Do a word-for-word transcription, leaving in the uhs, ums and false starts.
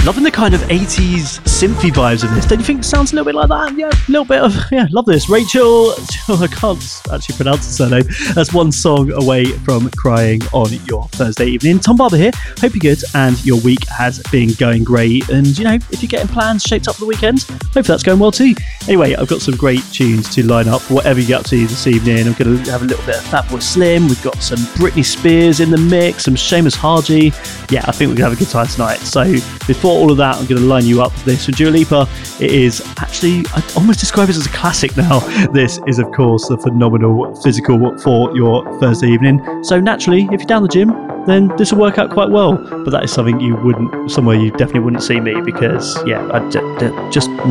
Loving the kind of eighties synthy vibes in this. Don't you think it sounds a little bit like that? Yeah, a little bit of, yeah, love this. Rachel, I can't actually pronounce the surname. That's one song away from crying on your Thursday evening. Tom Barber here. Hope you're good and your week has been going great. And, you know, if you're getting plans shaped up for the weekend, hopefully that's going well too. Anyway, I've got some great tunes to line up for whatever you get up to this evening. I'm going to have a little bit of Fatboy Slim. We've got some Britney Spears in the mix, some Seamus Haji. Yeah, I think we're going to have a good time tonight. So before all of that, I'm going to line you up with this. For Dua Lipa, it is actually, I'd almost describe it as a classic now. This is, of course, the phenomenal Physical for your Thursday evening. So naturally, if you're down the gym, then this will work out quite well. But that is something you wouldn't, somewhere you definitely wouldn't see me because, yeah, I d- d- just